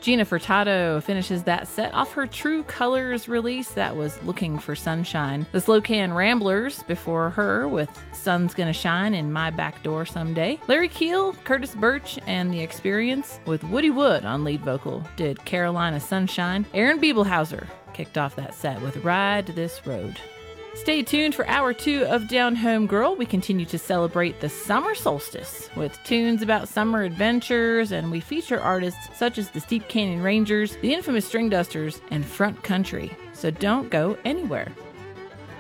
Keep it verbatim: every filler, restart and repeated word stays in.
Gina Furtado finishes that set off her True Colors release that was Looking for Sunshine. The Slow Can Ramblers before her with Sun's Gonna Shine in My Back Door Someday. Larry Keel, Curtis Birch, and The Experience with Woody Wood on lead vocal did Carolina Sunshine. Aaron Biebelhauser kicked off that set with Ride This Road. Stay tuned for hour two of Down Home Girl. We continue to celebrate the summer solstice with tunes about summer adventures, and we feature artists such as the Steep Canyon Rangers, the infamous String Dusters, and Front Country. So don't go anywhere.